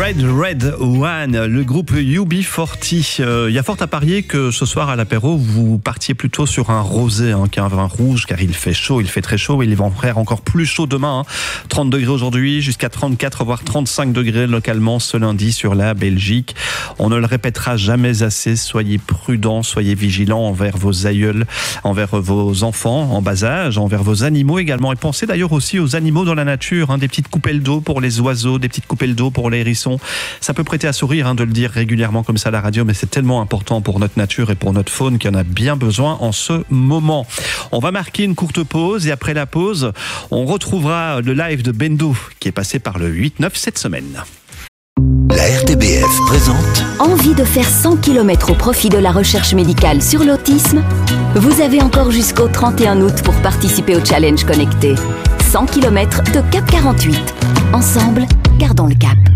Red One, le groupe UB40. Il y a fort à parier que ce soir à l'apéro, vous partiez plutôt sur un rosé qu'un vin rouge, car il fait chaud, il fait très chaud, et il va en faire encore plus chaud demain. 30 degrés aujourd'hui, jusqu'à 34 voire 35 degrés localement ce lundi sur la Belgique. On ne le répétera jamais assez, soyez prudents, soyez vigilants envers vos aïeuls, envers vos enfants en bas âge, envers vos animaux également. Et pensez d'ailleurs aussi aux animaux dans la nature, des petites coupelles d'eau pour les oiseaux, des petites coupelles d'eau pour les hérissons. Ça peut prêter à sourire de le dire régulièrement comme ça à la radio, mais c'est tellement important pour notre nature et pour notre faune qu'il y en a bien besoin en ce moment. On va marquer une courte pause et après la pause, on retrouvera le live de Bendo qui est passé par le 8-9 cette semaine. La RTBF présente. Envie de faire 100 km au profit de la recherche médicale sur l'autisme ? Vous avez encore jusqu'au 31 août pour participer au challenge connecté. 100 km de Cap 48. Ensemble, gardons le cap.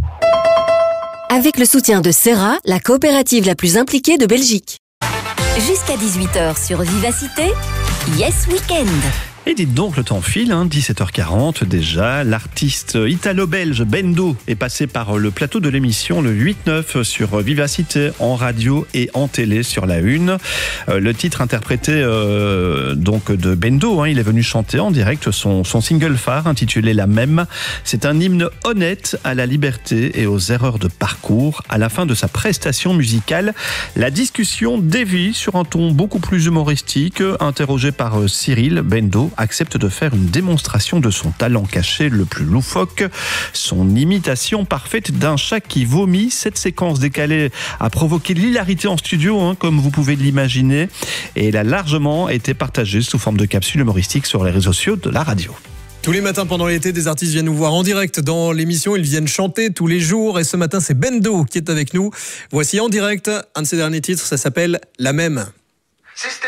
Avec le soutien de Serra, la coopérative la plus impliquée de Belgique. Jusqu'à 18h sur Vivacité, Yes Weekend. Et dites donc, le temps file, 17h40 déjà. L'artiste italo-belge Bendo est passé par le plateau de l'émission le 8-9 sur Vivacité en radio et en télé sur la Une. Le titre interprété donc de Bendo, il est venu chanter en direct son single phare intitulé La Même. C'est un hymne honnête à la liberté et aux erreurs de parcours. À la fin de sa prestation musicale, la discussion dévie sur un ton beaucoup plus humoristique. Interrogé par Cyril, Bendo accepte de faire une démonstration de son talent caché le plus loufoque, son imitation parfaite d'un chat qui vomit. Cette séquence décalée a provoqué l'hilarité en studio, comme vous pouvez l'imaginer, et elle a largement été partagée sous forme de capsule humoristique sur les réseaux sociaux de la radio. Tous les matins pendant l'été, des artistes viennent nous voir en direct dans l'émission. Ils viennent chanter tous les jours. Et ce matin, c'est Bendo qui est avec nous. Voici en direct un de ses derniers titres. Ça s'appelle La Même. Système.